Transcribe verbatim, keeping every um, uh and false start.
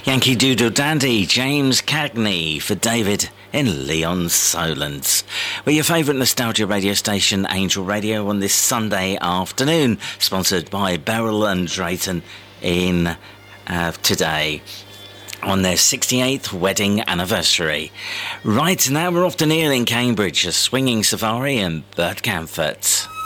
Yankee Doodle Dandy, James Cagney for David in Leon Solent. We're your favourite nostalgia radio station, Angel Radio, on this Sunday afternoon, sponsored by Beryl and Drayton in uh, today on their sixty-eighth wedding anniversary. Right, now we're off to Neil in Cambridge, a swinging safari and Bert Camford.